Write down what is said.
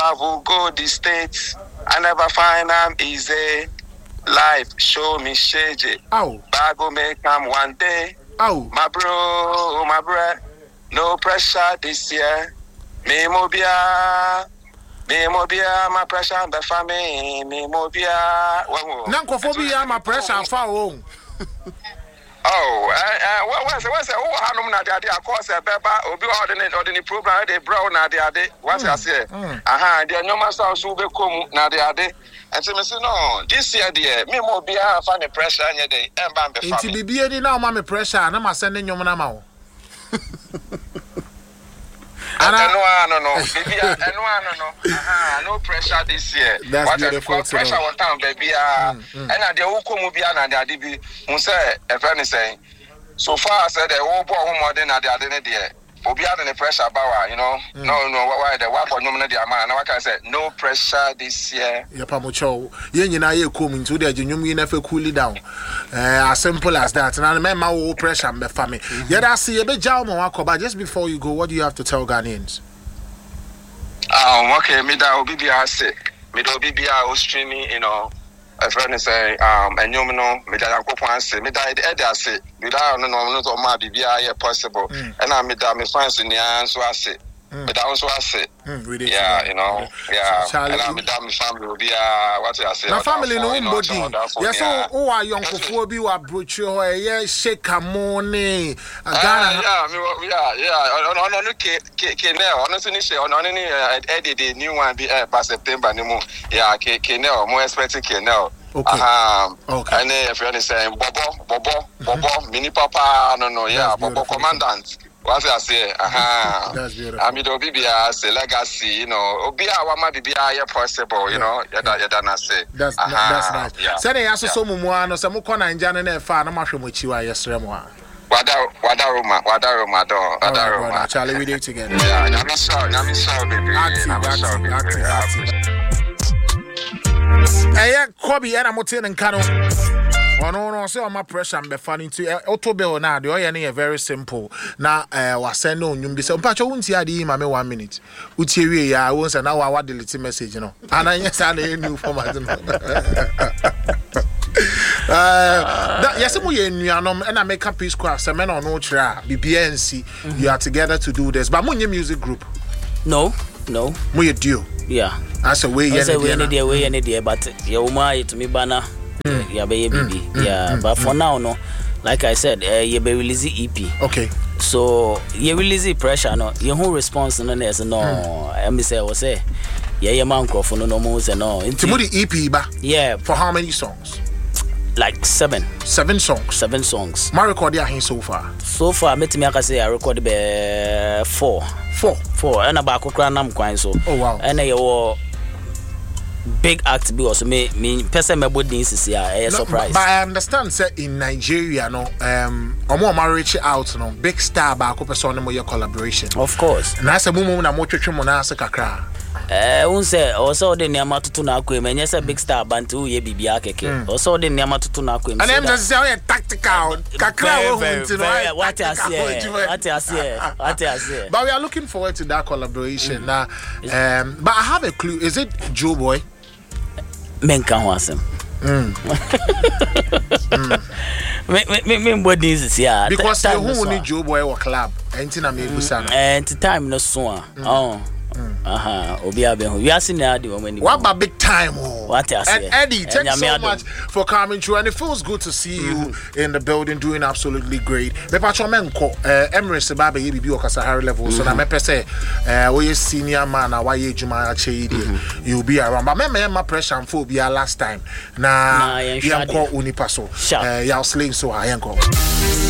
travel, go the states. I never find I'm easy. Life show me shade. Oh. Bago make come one day. Oh. My bro, no pressure this year. Me mobia, my pressure be for me. Me mobia. Nankophobia, my pressure for home. What's Hanum Nadia? Of course, a beba, or be ordinary program, they brown Nadia. What's I say? Dear no master, so be come Nadia. And so, no, this year, dear, me more be a funny pressure any day, and bam, it's be now, mammy pressure, and I'm sending your manamo. No pressure this year. That's beautiful. Pressure one time, baby. And I the Oko Mubian and the Adibi, who say, a friend is saying, so far I said, the whole boy more than the other day. Obian and the pressure power, you know. No, why the work on nominated man. Now I can say, no pressure this year. Yapamucho, Yen and I coming to the Junium never cool it down. As simple as that. And I remember all pressure and family. Yet I see a bit Jaumo, but just before you go, what do you have to tell Ghanaians? Okay, me that will be sick. Me do be streaming, you know. A friend is saying, and you know, me that I go and say, me that I say, me that no my BBI possible. And I me that me finds in the answer I say. But I also say, yeah, you know, yeah. And I me that my family will be what I say. My family no body. Yes, oh, are young for be what brought you yeah, shake a money. Yeah. On Kenel, honestly, on any edit new one be by September anymore. Yeah, Kenel, more expecting Kenel. Okay. And if you're saying Bobo, mini papa, no, yeah, Bobo commandant. What I say, That's beautiful. I mean, Obibia say legacy, you know, Obia, Wama Bibia, possible, you know, Yadana say. That's nice. Say, I saw someone, some Mukona and Jan and a fan, I'm not with you, I yes, Remo. Wadaroma, Charlie, we do it together. Yeah, I'm sorry, baby. Hey, Kobe, and I'm and Cano. No, so my pressure and be funny to Autobill now. The oil very simple. Now, was send no you be so patch. I won't see the 1 minute. Uchi, I won't say now I want the little message, you know. And I yes, I knew for my yes, and I make a peace craft. Some men on no try. BBNC, you are together to do this. But your music group? No. We do. Yeah. That's a way. That's a way any day. But you might to me banner. Yeah, baby. Yeah, but for now, no. Like I said, you be release EP. Okay. So you release pressure, no. Your whole response no is no. I say, yeah, your man microphone no more say no. Into the EP, ba. Yeah. For how many songs? Like 7. 7 songs. 7 songs. My record here so far. So far, me say I recorded 4. 4. And about Kokranam Quine so. Oh wow. And you big act be also me person me body is a surprise. But I understand say in Nigeria no omo marriage out no big star ba ko person no your collaboration. Of course. Na say mumu na mo twetwe mo na ase kakra. Un say also the niama tutu na akwe me say big star bantu ye bibia keke. Also the niama tutu na akwe me. And them just say tactical kakra wo hunti no. What I say. But we are looking forward to that collaboration. Now but I have a clue. Is it Joe Boy? Men can wasem. Me body is here. Because you who need Joe Boy or club. Entina me busa. And time no so. Obi aben we are seeing the when what about big time what I say. And Eddie, thanks so much for coming through, and it feels good to see you in the building doing absolutely great. Me patcho menko Emirates ba be bibi okasa level so na me pese we senior man na why ejuma ache you'll be around, but me my pressure and phobia last time na yanko unipa so y'all slaying so yanko